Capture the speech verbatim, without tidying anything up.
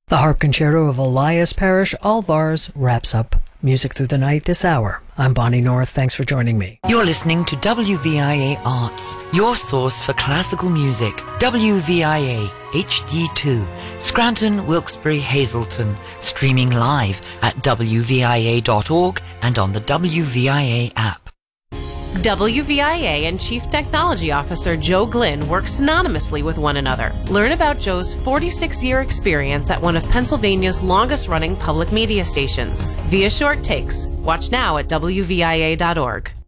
The Harp Concerto of Elias Parish Alvars wraps up Music Through the Night this hour. I'm Bonnie North. Thanks for joining me. You're listening to W V I A Arts, your source for classical music. W V I A H D two, Scranton, Wilkes-Barre, Hazleton. Streaming live at w v i a dot org and on the W V I A app. W V I A and Chief Technology Officer Joe Glynn work synonymously with one another. Learn about Joe's forty-six year experience at one of Pennsylvania's longest-running public media stations via Short Takes. Watch now at w v i a dot org.